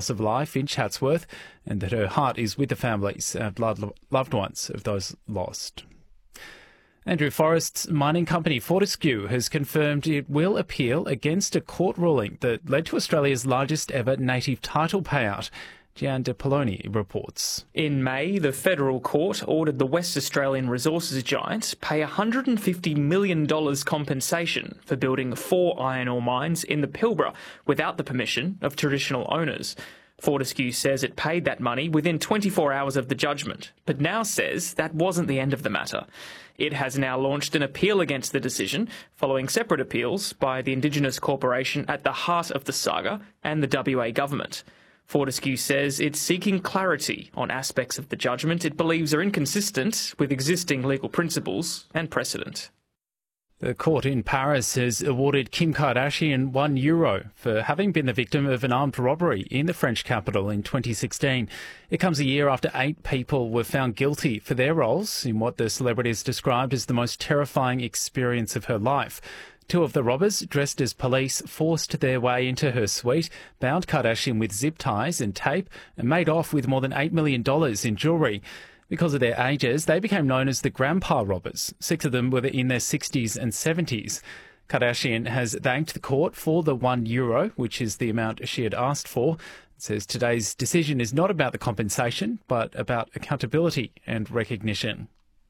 loss of life in Chatsworth and that her heart is with the families and loved ones of those lost. Andrew Forrest's mining company Fortescue has confirmed it will appeal against a court ruling that led to Australia's largest ever native title payout. Gian De Poloni reports. In May, the federal court ordered the West Australian resources giant pay $150 million compensation for building 4 iron ore mines in the Pilbara without the permission of traditional owners. Fortescue says it paid that money within 24 hours of the judgment, but now says that wasn't the end of the matter. It has now launched an appeal against the decision, following separate appeals by the Indigenous corporation at the heart of the saga and the WA government. Fortescue says it's seeking clarity on aspects of the judgment it believes are inconsistent with existing legal principles and precedent. The court in Paris has awarded Kim Kardashian €1 for having been the victim of an armed robbery in the French capital in 2016. It comes a year after 8 people were found guilty for their roles in what the celebrity has described as the most terrifying experience of her life. 2 of the robbers, dressed as police, forced their way into her suite, bound Kardashian with zip ties and tape, and made off with more than $8 million in jewellery. Because of their ages, they became known as the Grandpa Robbers. 6 of them were in their 60s and 70s. Kardashian has thanked the court for the €1, which is the amount she had asked for. It says today's decision is not about the compensation, but about accountability and recognition.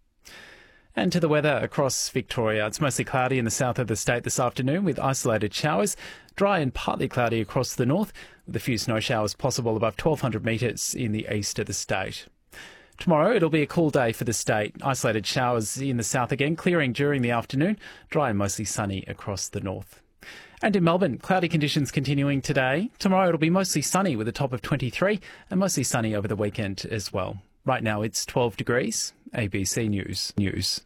And to the weather across Victoria. It's mostly cloudy in the south of the state this afternoon with isolated showers. Dry and partly cloudy across the north with a few snow showers possible above 1,200 metres in the east of the state. Tomorrow it'll be a cool day for the state. Isolated showers in the south again, clearing during the afternoon. Dry and mostly sunny across the north. And in Melbourne, cloudy conditions continuing today. Tomorrow it'll be mostly sunny with a top of 23 and mostly sunny over the weekend as well. Right now it's 12 degrees. ABC News.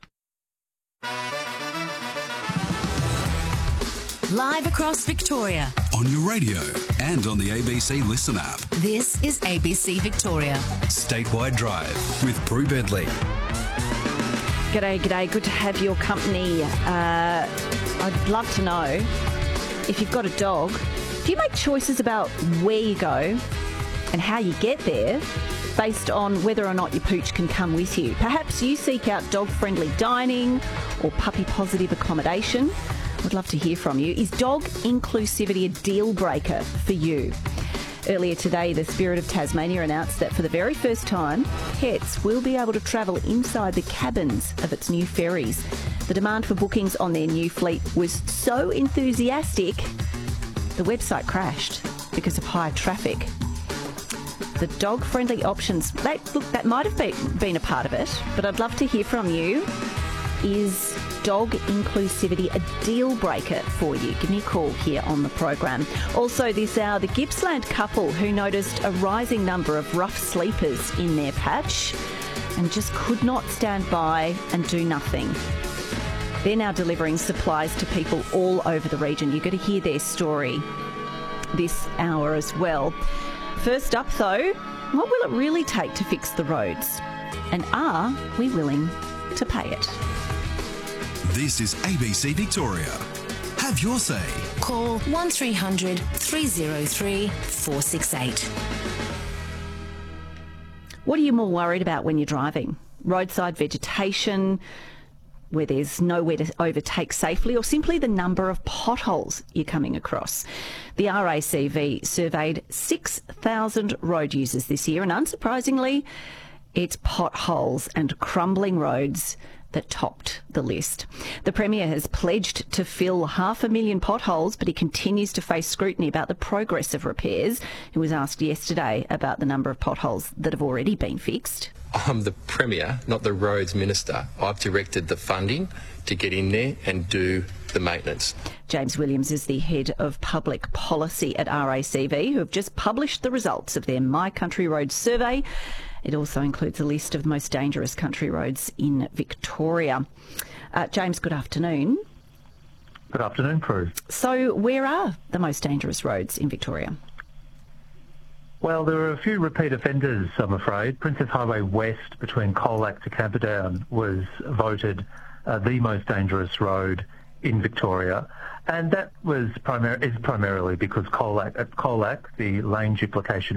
Live across Victoria. On your radio and on the ABC Listen app. This is ABC Victoria. Statewide Drive with Prue Bedley. G'day. Good to have your company. I'd love to know, if you've got a dog, do you make choices about where you go and how you get there based on whether or not your pooch can come with you? Perhaps you seek out dog-friendly dining or puppy-positive accommodation. I'd love to hear from you. Is dog inclusivity a deal breaker for you? Earlier today, the Spirit of Tasmania announced that for the very first time, pets will be able to travel inside the cabins of its new ferries. The demand for bookings on their new fleet was so enthusiastic, the website crashed because of high traffic. The dog-friendly options, that might have been a part of it, but I'd love to hear from you. Is dog inclusivity a deal breaker for you? Give me a call here on the program. Also this hour, the Gippsland couple who noticed a rising number of rough sleepers in their patch and just could not stand by and do nothing. They're now delivering supplies to people all over the region. You're going to hear their story this hour as well. First up, though, what will it really take to fix the roads? And are we willing to pay it? This is ABC Victoria. Have your say. Call 1300 303 468. What are you more worried about when you're driving? Roadside vegetation, where there's nowhere to overtake safely, or simply the number of potholes you're coming across? The RACV surveyed 6,000 road users this year, and unsurprisingly, it's potholes and crumbling roads that topped the list. The Premier has pledged to fill 500,000 potholes, but he continues to face scrutiny about the progress of repairs. He was asked yesterday about the number of potholes that have already been fixed. I'm the Premier, not the Roads Minister. I've directed the funding to get in there and do the maintenance. James Williams is the Head of Public Policy at RACV, who have just published the results of their My Country Roads survey. It also includes a list of the most dangerous country roads in Victoria. James, good afternoon. Good afternoon, Prue. So where are the most dangerous roads in Victoria? Well, there are a few repeat offenders, I'm afraid. Princess Highway West between Colac to Camperdown was voted the most dangerous road in Victoria, and that was primarily because at Colac, the lane duplication